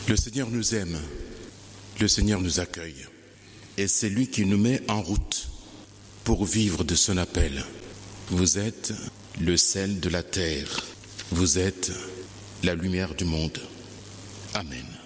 Le Seigneur nous aime, le Seigneur nous accueille, et c'est lui qui nous met en route pour vivre de son appel. Vous êtes le sel de la terre, vous êtes la lumière du monde. Amen.